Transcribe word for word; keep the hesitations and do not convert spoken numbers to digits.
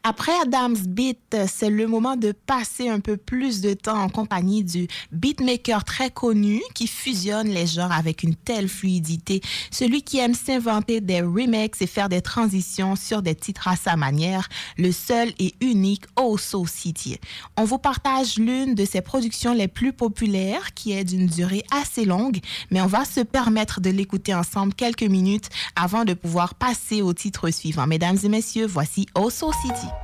Après Adam's Beat, c'est le moment de passer un peu plus de temps en compagnie du beatmaker très connu qui fusionne les genres avec une telle fluidité. Celui qui aime s'inventer des remixes et faire des transitions sur des titres à sa manière, le seul et unique Oso City. On vous partage l'une de ses productions les plus populaires qui est d'une durée assez longue, mais on va se permettre de l'écouter ensemble quelques minutes avant de pouvoir passer au titre suivant. Mesdames et messieurs, voici Oso City.